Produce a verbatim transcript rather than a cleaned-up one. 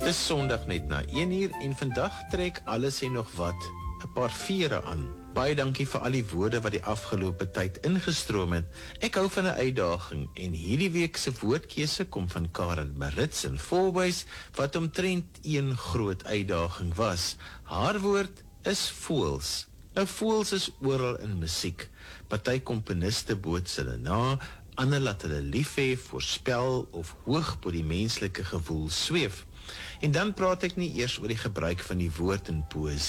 Dis Sondag net na een uur en vandag trek alles en nog wat 'n paar vere aan. Baie dankie vir al die woorde wat die afgelope tyd ingestroom het. Ek hou van 'n uitdaging en hierdie week se woordkeuse kom van Karen Marits in Volbuys wat omtrent een groot uitdaging was. Haar woord is voels. Nou voels is oral in musiek. Party komponiste boots hulle na, ander laat hulle lief hê, voorspel of hoog bo die menslike gevoel sweef. En dan praat ek nie eers oor die gebruik van die woord in poësie